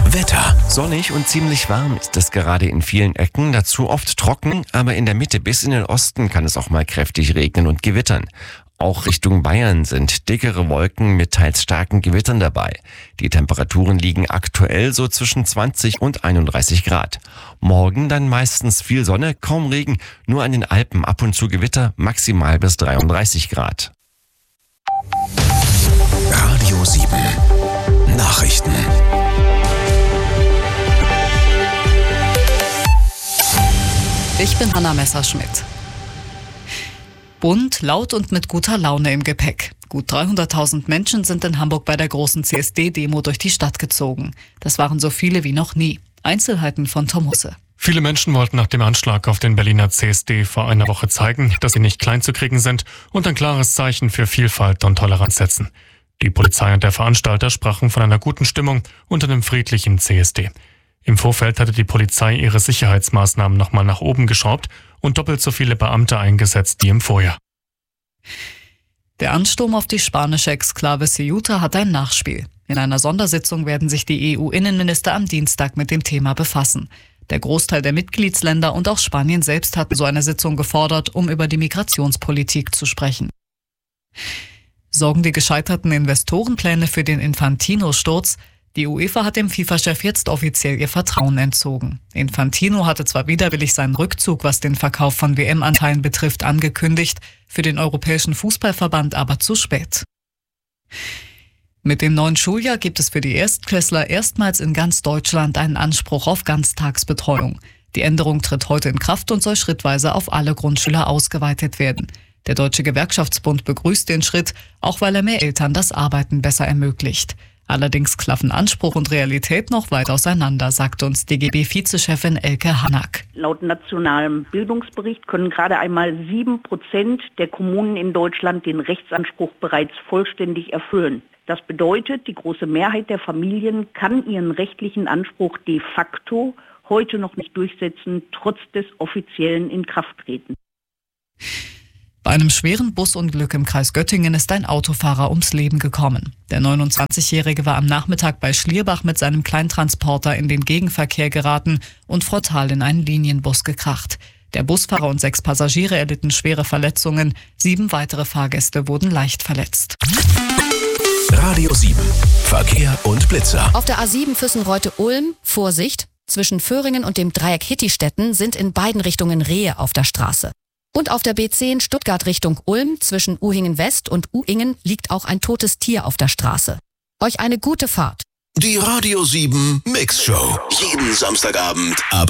Wetter. Sonnig und ziemlich warm ist es gerade in vielen Ecken, dazu oft trocken, aber in der Mitte bis in den Osten kann es auch mal kräftig regnen und gewittern. Auch Richtung Bayern sind dickere Wolken mit teils starken Gewittern dabei. Die Temperaturen liegen aktuell so zwischen 20 und 31 Grad. Morgen dann meistens viel Sonne, kaum Regen, nur an den Alpen ab und zu Gewitter, maximal bis 33 Grad. Radio 7 Nachrichten. Ich bin Hanna Messerschmidt. Bunt, laut und mit guter Laune im Gepäck. Gut 300.000 Menschen sind in Hamburg bei der großen CSD-Demo durch die Stadt gezogen. Das waren so viele wie noch nie. Einzelheiten von Tom Husse. Viele Menschen wollten nach dem Anschlag auf den Berliner CSD vor einer Woche zeigen, dass sie nicht klein zu kriegen sind und ein klares Zeichen für Vielfalt und Toleranz setzen. Die Polizei und der Veranstalter sprachen von einer guten Stimmung unter einem friedlichen CSD. Im Vorfeld hatte die Polizei ihre Sicherheitsmaßnahmen nochmal nach oben geschraubt und doppelt so viele Beamte eingesetzt wie im Vorjahr. Der Ansturm auf die spanische Exklave Ceuta hat ein Nachspiel. In einer Sondersitzung werden sich die EU-Innenminister am Dienstag mit dem Thema befassen. Der Großteil der Mitgliedsländer und auch Spanien selbst hatten so eine Sitzung gefordert, um über die Migrationspolitik zu sprechen. Sorgen die gescheiterten Investorenpläne für den Infantino-Sturz? Die UEFA hat dem FIFA-Chef jetzt offiziell ihr Vertrauen entzogen. Infantino hatte zwar widerwillig seinen Rückzug, was den Verkauf von WM-Anteilen betrifft, angekündigt, für den Europäischen Fußballverband aber zu spät. Mit dem neuen Schuljahr gibt es für die Erstklässler erstmals in ganz Deutschland einen Anspruch auf Ganztagsbetreuung. Die Änderung tritt heute in Kraft und soll schrittweise auf alle Grundschüler ausgeweitet werden. Der Deutsche Gewerkschaftsbund begrüßt den Schritt, auch weil er mehr Eltern das Arbeiten besser ermöglicht. Allerdings klaffen Anspruch und Realität noch weit auseinander, sagt uns DGB-Vizechefin Elke Hanak. Laut nationalem Bildungsbericht können gerade einmal 7% der Kommunen in Deutschland den Rechtsanspruch bereits vollständig erfüllen. Das bedeutet, die große Mehrheit der Familien kann ihren rechtlichen Anspruch de facto heute noch nicht durchsetzen, trotz des offiziellen Inkrafttreten. Bei einem schweren Busunglück im Kreis Göttingen ist ein Autofahrer ums Leben gekommen. Der 29-Jährige war am Nachmittag bei Schlierbach mit seinem Kleintransporter in den Gegenverkehr geraten und frontal in einen Linienbus gekracht. Der Busfahrer und 6 Passagiere erlitten schwere Verletzungen, 7 weitere Fahrgäste wurden leicht verletzt. Radio 7 Verkehr und Blitzer. Auf der A7 Füssenreute-Ulm, Vorsicht, zwischen Föhringen und dem Dreieck Hittistetten sind in beiden Richtungen Rehe auf der Straße. Und auf der B10 Stuttgart Richtung Ulm zwischen Uhingen West und Uhingen liegt auch ein totes Tier auf der Straße. Euch eine gute Fahrt. Die Radio 7 Mix Show. Jeden Samstagabend ab